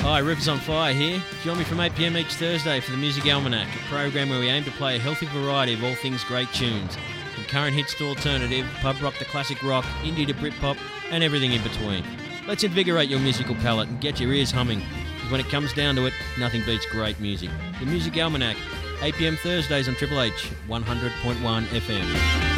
Hi, Rivers on Fire here. Join me from 8 p.m. each Thursday for the Music Almanac, a program where we aim to play a healthy variety of all things great tunes, from current hits to alternative, pub rock to classic rock, indie to Britpop, and everything in between. Let's invigorate your musical palate and get your ears humming, because when it comes down to it, nothing beats great music. The Music Almanac, 8 p.m. Thursdays on Triple H, 100.1 FM.